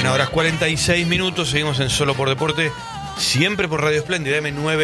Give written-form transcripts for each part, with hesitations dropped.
21 horas 46 minutos, seguimos en Solo por Deporte, siempre por Radio Espléndida,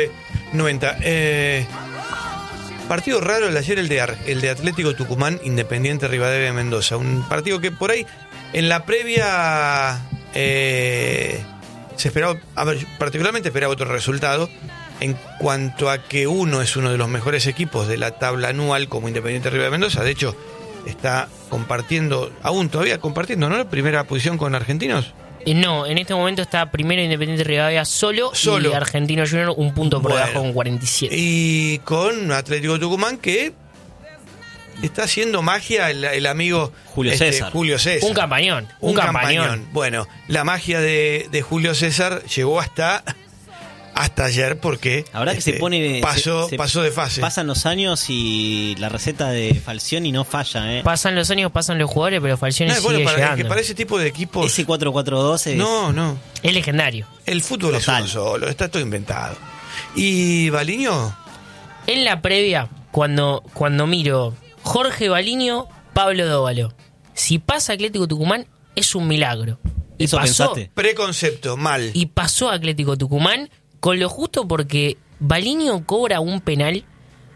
M990. Partido raro el de ayer, el de Atlético Tucumán, Independiente Rivadavia de Mendoza. Un partido que por ahí, en la previa, se esperaba, particularmente esperaba otro resultado, en cuanto a que uno es uno de los mejores equipos de la tabla anual como Independiente Rivadavia de Mendoza. De hecho, está compartiendo, aún todavía compartiendo, ¿no?, la primera posición con Argentinos. No, en este momento está primero Independiente Rivadavia solo. Y Argentino Junior un punto por debajo con 47. Y con Atlético Tucumán, que está haciendo magia el amigo Julio César. Un campañón. Bueno, la magia de Julio César llegó hasta ayer, porque ahora que se pone pasó de fase. Pasan los años y la receta de Falcioni no falla, Pasan los años, pasan los jugadores, pero Falcioni sigue llegando. Que para ese tipo de equipos, ese 4-4-2 es... No. Es legendario. El fútbol es uno solo, está todo inventado. ¿Y Baliño? En la previa, cuando miro Jorge Baliño, Pablo Dóvalo, si pasa Atlético Tucumán, es un milagro. Y ¿Eso pasó, pensaste? Preconcepto, mal. Y pasó a Atlético Tucumán con lo justo, porque Baliño cobra un penal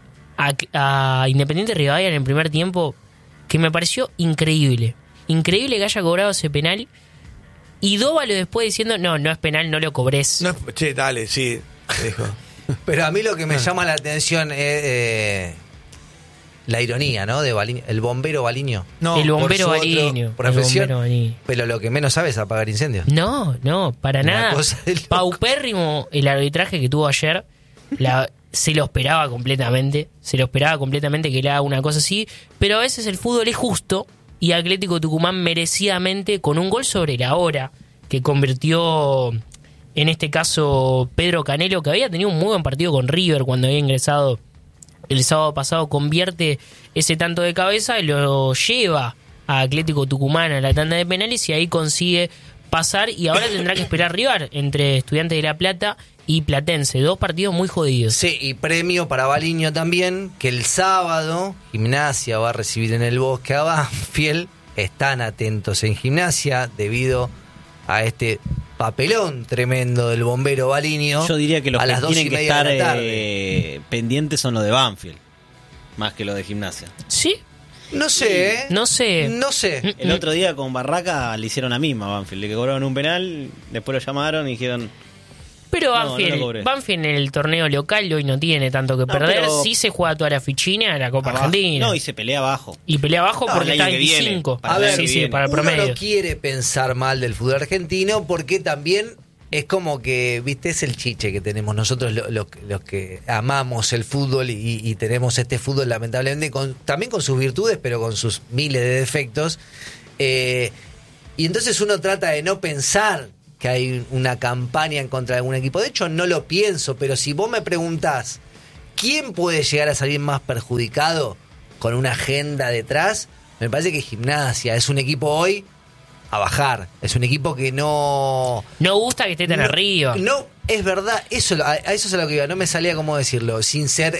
a Independiente Rivadavia en el primer tiempo que me pareció increíble. Increíble que haya cobrado ese penal. Y Dóvalo después diciendo, no es penal, no lo cobrés. No, che, dale, sí, dijo. Pero a mí lo que me llama la atención es la ironía, ¿no? De Baliño, el bombero Baliño. No, el bombero Baliño. Profesión, pero lo que menos sabe es apagar incendios. No, para nada. Paupérrimo el arbitraje que tuvo ayer. Se lo esperaba completamente. Que le haga una cosa así. Pero a veces el fútbol es justo. Y Atlético Tucumán merecidamente, con un gol sobre la hora, que convirtió, en este caso, Pedro Canelo, que había tenido un muy buen partido con River cuando había ingresado el sábado pasado, convierte ese tanto de cabeza y lo lleva a Atlético Tucumán a la tanda de penales, y ahí consigue pasar, y ahora tendrá que esperar rival entre Estudiantes de La Plata y Platense. 2 partidos muy jodidos. Sí, y premio para Baliño también, que el sábado Gimnasia va a recibir en el Bosque a Banfield. Están atentos en Gimnasia debido a este papelón tremendo del bombero Baliño. Yo diría que los a que las tienen que estar 2:30 pendientes son los de Banfield, más que los de Gimnasia. ¿Sí? No sé. El otro día con Barraca le hicieron la misma a Banfield, le que cobraron un penal, después lo llamaron y dijeron... Pero Banfield en el torneo local hoy no tiene tanto que perder. Pero... sí se juega toda la fichina a la Copa Argentina. No, y se pelea abajo. Porque está 25. A ver, para el promedio. Uno no quiere pensar mal del fútbol argentino, porque también es como que, viste, es el chiche que tenemos nosotros los que amamos el fútbol y tenemos este fútbol lamentablemente también con sus virtudes, pero con sus miles de defectos. Y entonces uno trata de no pensar que hay una campaña en contra de algún equipo. De hecho, no lo pienso, pero si vos me preguntás quién puede llegar a salir más perjudicado con una agenda detrás, me parece que Gimnasia es un equipo hoy a bajar. Es un equipo que no gusta que esté tan arriba. No, es verdad, a eso es a lo que iba. No me salía cómo decirlo, sin ser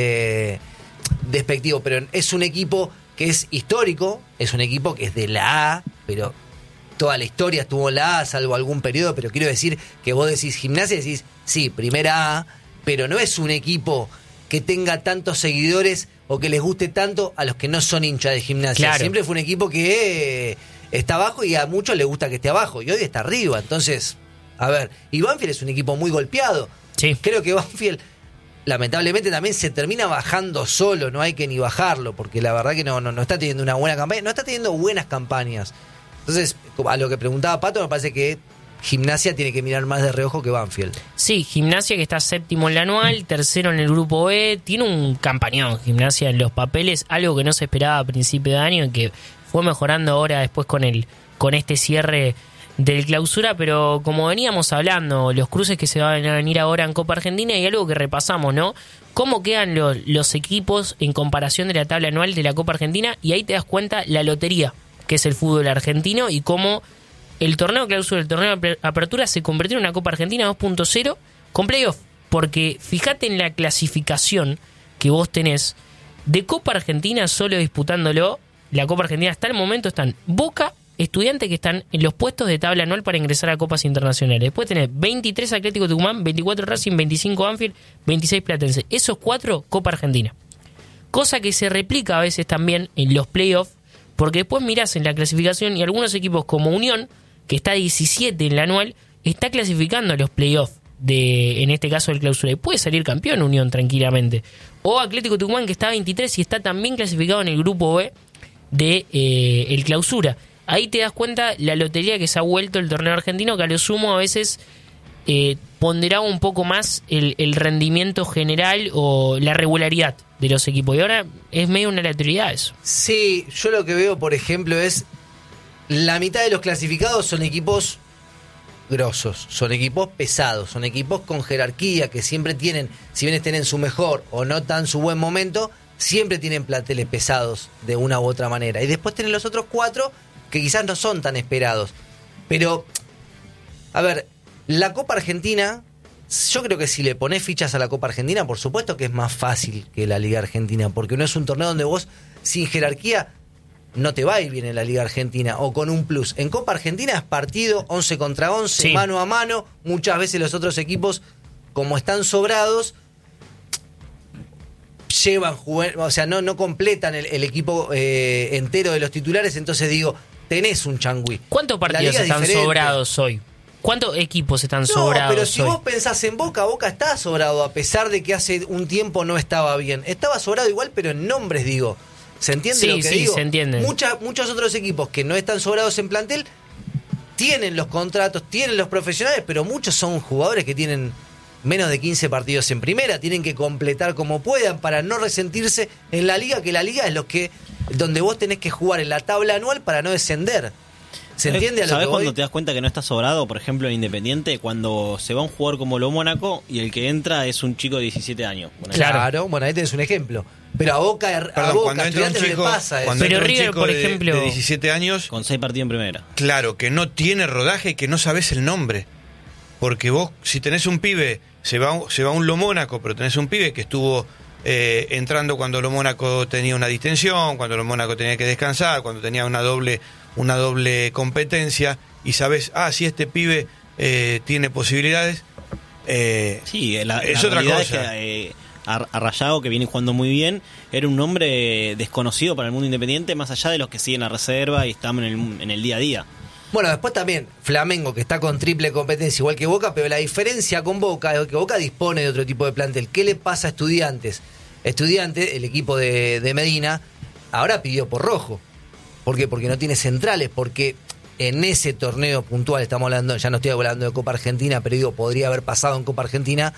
despectivo, pero es un equipo que es histórico, es un equipo que es de la A, pero toda la historia estuvo en la A, salvo algún periodo, pero quiero decir que vos decís Gimnasia, decís, sí, primera A, pero no es un equipo que tenga tantos seguidores o que les guste tanto a los que no son hinchas de Gimnasia. Claro. Siempre fue un equipo que está abajo y a muchos les gusta que esté abajo, y hoy está arriba. Entonces, a ver, y Banfield es un equipo muy golpeado. Sí. Creo que Banfield lamentablemente también se termina bajando solo, no hay que ni bajarlo, porque la verdad que no está teniendo una buena campaña, no está teniendo buenas campañas. Entonces, a lo que preguntaba Pato, me parece que Gimnasia tiene que mirar más de reojo que Banfield. Sí, Gimnasia, que está séptimo en la anual, tercero en el grupo B, tiene un campañón Gimnasia en los papeles, algo que no se esperaba a principio de año y que fue mejorando ahora después con este cierre del clausura, pero como veníamos hablando, los cruces que se van a venir ahora en Copa Argentina, y algo que repasamos, ¿no? Cómo quedan los equipos en comparación de la tabla anual de la Copa Argentina, y ahí te das cuenta la lotería que es el fútbol argentino, y cómo el torneo clausura, el torneo apertura se convirtió en una Copa Argentina 2.0 con playoff, porque fíjate en la clasificación que vos tenés de Copa Argentina, solo disputándolo la Copa Argentina hasta el momento están Boca, Estudiantes que están en los puestos de tabla anual para ingresar a copas internacionales. Después tenés 23 Atlético Tucumán, 24 Racing, 25 Banfield, 26 Platense. Esos 4, Copa Argentina. Cosa que se replica a veces también en los playoffs, porque después mirás en la clasificación y algunos equipos como Unión, que está 17 en la anual, está clasificando a los playoffs, en este caso el clausura. Y puede salir campeón Unión tranquilamente. O Atlético Tucumán, que está 23 y está también clasificado en el grupo B de el clausura. Ahí te das cuenta la lotería que se ha vuelto el torneo argentino, que a lo sumo a veces ponderaba un poco más el rendimiento general o la regularidad de los equipos. Y ahora es medio una aleatoriedad eso. Sí, yo lo que veo, por ejemplo, es la mitad de los clasificados son equipos grosos, son equipos pesados, son equipos con jerarquía que siempre tienen, si bien estén en su mejor o no tan su buen momento, siempre tienen planteles pesados de una u otra manera. Y después tienen los otros 4 que quizás no son tan esperados. Pero, a ver, la Copa Argentina, yo creo que si le ponés fichas a la Copa Argentina, por supuesto que es más fácil que la Liga Argentina, porque no es un torneo donde vos, sin jerarquía, no te va a ir bien en la Liga Argentina, o con un plus. En Copa Argentina es partido 11 contra 11, sí, mano a mano. Muchas veces los otros equipos, como están sobrados, llevan, o sea, no completan el equipo entero de los titulares. Entonces digo, tenés un changüí. ¿Cuántos partidos están sobrados hoy? ¿Cuántos equipos están sobrados? Pero si vos pensás en Boca está sobrado, a pesar de que hace un tiempo no estaba bien. Estaba sobrado igual, pero en nombres, digo. ¿Se entiende lo que digo? Sí, se entiende. Muchos otros equipos que no están sobrados en plantel tienen los contratos, tienen los profesionales, pero muchos son jugadores que tienen menos de 15 partidos en primera, tienen que completar como puedan para no resentirse en la liga, que la liga es donde vos tenés que jugar en la tabla anual para no descender. ¿Se entiende a lo que ¿Sabés voy? cuando te das cuenta que no está sobrado? Por ejemplo, en Independiente, cuando se va un jugador como lo Mónaco y el que entra es un chico de 17 años. Claro, bueno, ahí tenés un ejemplo. Pero a Boca, cuando entra un chico, le pasa eso. Pero River, por ejemplo, de 17 años, con 6 partidos en primera. Claro, que no tiene rodaje y que no sabes el nombre. Porque vos, si tenés un pibe, se va un Lo Mónaco, pero tenés un pibe que estuvo entrando cuando Lo Mónaco tenía una distensión, cuando Lo Mónaco tenía que descansar, cuando tenía una doble competencia, y sabés, si este pibe tiene posibilidades. Sí, es la otra cosa. Es que Arrayado, que viene jugando muy bien, era un nombre desconocido para el mundo independiente, más allá de los que siguen la reserva y están en el día a día. Bueno, después también Flamengo, que está con triple competencia, igual que Boca, pero la diferencia con Boca es que Boca dispone de otro tipo de plantel. ¿Qué le pasa a Estudiantes? Estudiantes, el equipo de Medina, ahora pidió por Rojo. ¿Por qué? Porque no tiene centrales, porque en ese torneo puntual, estamos hablando, ya no estoy hablando de Copa Argentina, pero digo, podría haber pasado en Copa Argentina,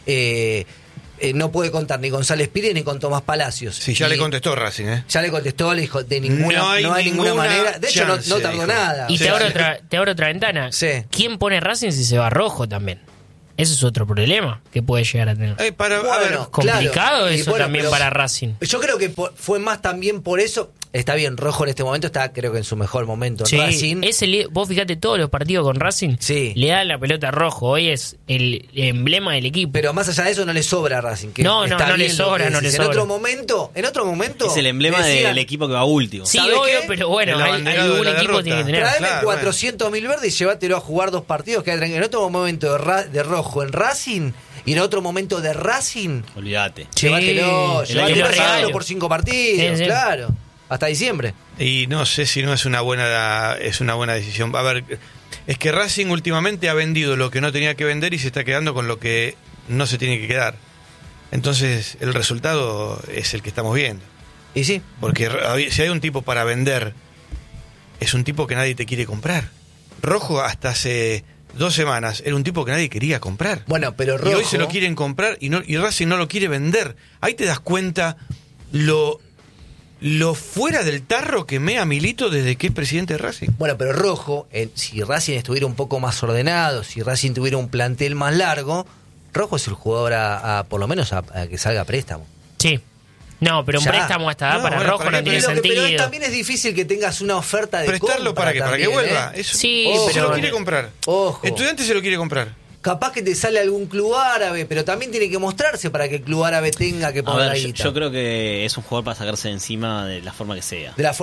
no puede contar ni González Pires ni con Tomás Palacios. Sí, ya le contestó Racing, Ya le contestó, le dijo, no hay ninguna manera. De hecho, no tardó nada. Y te abro otra ventana. Sí. ¿Quién pone Racing si se va Rojo también? Ese es otro problema que puede llegar a tener. Complicado claro. eso también para Racing. Yo creo que fue más también por eso. Está bien, Rojo en este momento está, creo que en su mejor momento. Sí, Racing. Vos fíjate, todos los partidos con Racing le dan la pelota a Rojo. Hoy es el emblema del equipo. Pero más allá de eso no le sobra a Racing. Que no le sobra. En otro momento es el emblema del equipo que va último. Sí, obvio, pero bueno, algún equipo tiene que tener. Traeme 400.000 verdes y llévatelo a jugar 2 partidos. Que en otro momento de Rojo en Racing y en otro momento de Racing, olvídate. Llévatelo por 5 partidos, sí. Claro. Hasta diciembre. Y no sé si no es una buena decisión. A ver, es que Racing últimamente ha vendido lo que no tenía que vender y se está quedando con lo que no se tiene que quedar. Entonces el resultado es el que estamos viendo. Y sí. Porque si hay un tipo para vender, es un tipo que nadie te quiere comprar. Rojo hasta hace 2 semanas era un tipo que nadie quería comprar. Bueno, pero Rojo... Y hoy se lo quieren comprar y Racing no lo quiere vender. Ahí te das cuenta lo fuera del tarro que mea Milito desde que es presidente de Racing. Bueno, pero Rojo, si Racing estuviera un poco más ordenado, si Racing tuviera un plantel más largo, Rojo es el jugador por lo menos a que salga a préstamo. Sí. No, pero un préstamo hasta para Rojo no tiene sentido. Pero también es difícil que tengas una oferta de prestarlo compra para que vuelva. Sí, pero se lo quiere comprar. Ojo. Estudiantes se lo quiere comprar. Capaz que te sale algún club árabe, pero también tiene que mostrarse para que el club árabe tenga que poner la guita. Yo creo que es un jugador para sacarse de encima de la forma que sea.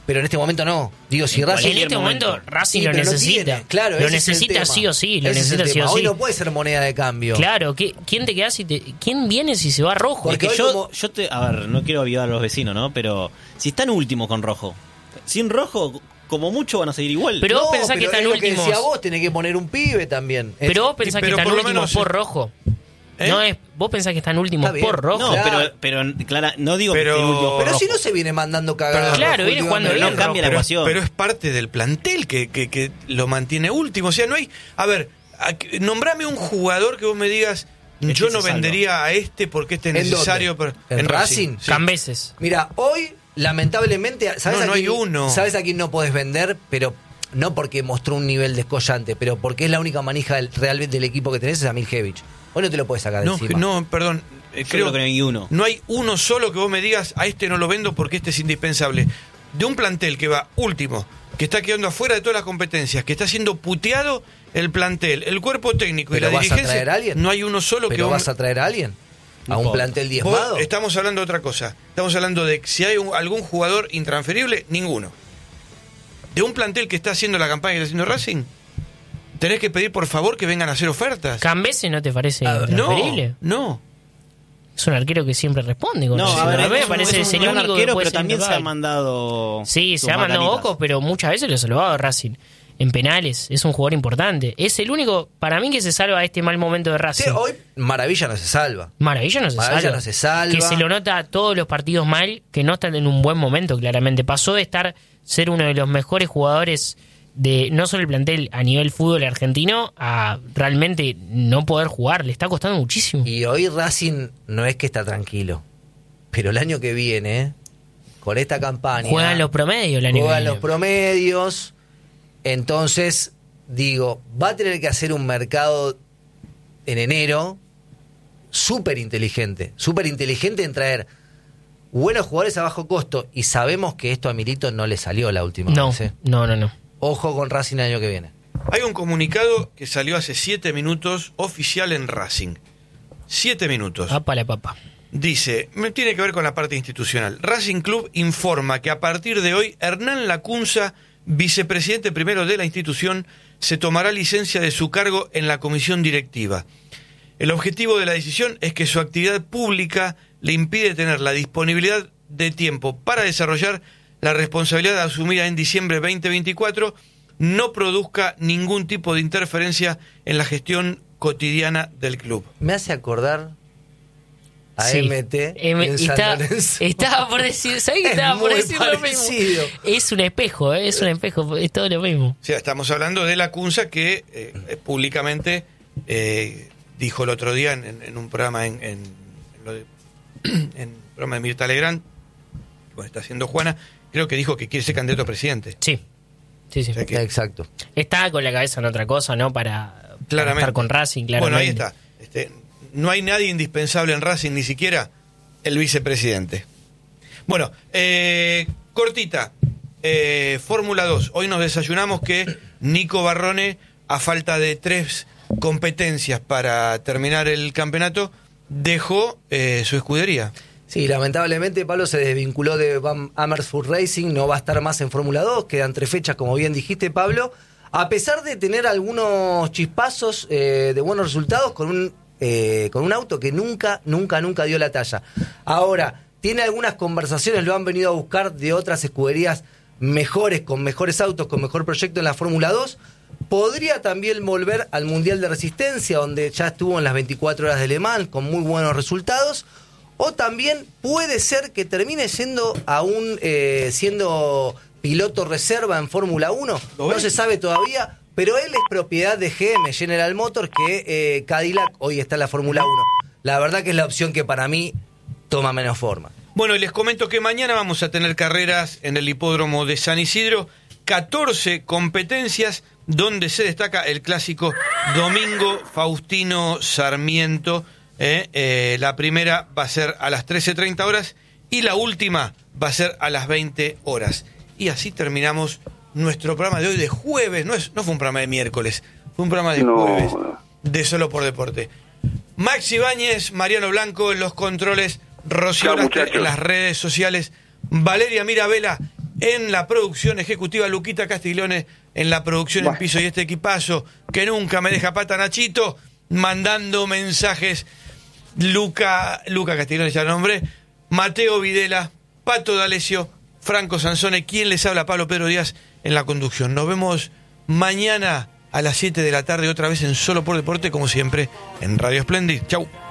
pero en este momento no. Digo, si Racing... En este momento Racing Sí, lo pero no necesita. tiene. Claro, lo ese es el necesita tema. sí o sí. Lo Ese es el necesita sí tema. o Hoy sí. no puede ser moneda de cambio. Claro, ¿quién te queda ¿Quién viene si se va rojo? Porque Porque hoy a ver, no quiero avivar a los vecinos, ¿no? Pero si están últimos con rojo, sin rojo, como mucho van a seguir igual. Pero vos No, pensás que pero están es lo que últimos. decía vos, tenés que poner un pibe también. Pero vos pensás que pero están por lo últimos menos- por rojo. ¿Eh? No es, vos pensás que están últimos Está bien. por rojo. no, Claro. pero Clara, no digo Pero- que estén últimos por Pero rojo. si no se viene mandando cagadas. Claro, Rojo viene jugando últimamente. bien, no cambia la pero, ecuación. pero es parte del plantel que lo mantiene último. O sea, no hay... A ver, nombrame un jugador que vos me digas, Este yo se no salva. vendería a este porque este es ¿En necesario. dónde? Pero, ¿En Racing? Sí. Cambeses. Mira, hoy, lamentablemente, ¿sabes No, a no quién, hay uno. ¿sabes a quién no podés vender? Pero no porque mostró un nivel descollante, pero porque es la única manija realmente del equipo que tenés, es a Miljevic. Hoy no te lo puedes sacar de No, encima. no, perdón. Yo creo que no hay uno. No hay uno solo que vos me digas, a este no lo vendo porque este es indispensable. De un plantel que va último, que está quedando afuera de todas las competencias, que está siendo puteado el plantel, el cuerpo técnico y ¿Pero la vas a dirigencia, traer a alguien? no hay uno solo que ¿Pero vos vas a traer a alguien? ¿A No un puedo. plantel Vos- diezmado? estamos hablando de otra cosa. Estamos hablando de si hay algún jugador intransferible, ninguno. De un plantel que está haciendo la campaña que está haciendo Racing, tenés que pedir por favor que vengan a hacer ofertas. ¿Cambeses no te parece No, transferible? no. Es un arquero que siempre responde con No, eso. a ver, mí me es parece un el gran único que arquero, puede pero ser también se ha intocable. mandado. Sí, sus se ha mandado macanitas. Boco, pero muchas veces lo ha salvado Racing. En penales, es un jugador importante. Es el único, para mí, que se salva de este mal momento de Racing. Sí, hoy Maravilla no se salva. Maravilla no se Maravilla salva. no se salva. Que se lo nota todos los partidos mal, que no están en un buen momento, claramente. Pasó de ser uno de los mejores jugadores de no solo el plantel a nivel fútbol argentino a realmente no poder jugar. Le está costando muchísimo. Y hoy Racing no es que está tranquilo. Pero el año que viene, con esta campaña... Juegan los promedios el año que Juegan viene. los promedios. Entonces, digo, va a tener que hacer un mercado en enero súper inteligente. Súper inteligente en traer buenos jugadores a bajo costo. Y sabemos que esto a Milito no le salió la última No, vez. no. Ojo con Racing el año que viene. Hay un comunicado que salió hace 7 minutos oficial en Racing. 7 minutos. Apa la papa. Dice, tiene que ver con la parte institucional. Racing Club informa que a partir de hoy Hernán Lacunza, vicepresidente primero de la institución, se tomará licencia de su cargo en la comisión directiva. El objetivo de la decisión es que su actividad pública le impide tener la disponibilidad de tiempo para desarrollar la responsabilidad asumida en diciembre 2024, no produzca ningún tipo de interferencia en la gestión cotidiana del club. Me hace acordar a Sí. MT en San Lorenzo. Estaba por decir, ¿sabés que Es estaba por muy decir lo mismo? parecido. Es un espejo, es todo lo mismo. O sea, estamos hablando de Lacunza que públicamente dijo el otro día en un programa en el programa de Mirta Legrand, bueno, está haciendo Juana, creo que dijo que quiere ser candidato a presidente. Sí. O sea que, Exacto. Está con la cabeza en otra cosa, ¿no? Para claramente. estar con Racing, claramente. Bueno, ahí está. No hay nadie indispensable en Racing, ni siquiera el vicepresidente. Bueno, cortita. Fórmula 2. Hoy nos desayunamos que Nico Barrone, a falta de 3 competencias para terminar el campeonato, dejó su escudería. Sí, lamentablemente Pablo se desvinculó de Van Amersfoort Racing, no va a estar más en Fórmula 2, quedan 3 fechas, como bien dijiste, Pablo. A pesar de tener algunos chispazos de buenos resultados con un auto que nunca dio la talla. Ahora, tiene algunas conversaciones, lo han venido a buscar de otras escuderías mejores, con mejores autos, con mejor proyecto en la Fórmula 2. Podría también volver al Mundial de Resistencia, donde ya estuvo en las 24 horas de Le Mans, con muy buenos resultados. O también puede ser que termine siendo siendo piloto reserva en Fórmula 1. No se sabe todavía, pero él es propiedad de GM, General Motors, que Cadillac hoy está en la Fórmula 1. La verdad que es la opción que para mí toma menos forma. Bueno, y les comento que mañana vamos a tener carreras en el hipódromo de San Isidro, 14 competencias donde se destaca el clásico Domingo Faustino Sarmiento. La primera va a ser a las 13:30 horas y la última va a ser a las 20 horas. Y así terminamos nuestro programa de hoy de jueves. No fue un programa de miércoles, fue un programa de jueves de Solo por Deporte. Maxi Ibáñez, Mariano Blanco en los controles, Rocío Lastre en las redes sociales, Valeria Mirabella en la producción ejecutiva, Luquita Castiglione en la producción en piso, y este equipazo que nunca me deja pata, Nachito, mandando mensajes, Luca Castiglione, ya nombré, Mateo Videla, Pato D'Alessio, Franco Sansone, quien les habla, Pablo Pedro Díaz en la conducción. Nos vemos mañana a las 7 de la tarde, otra vez en Solo por Deporte, como siempre, en Radio Splendid. Chau.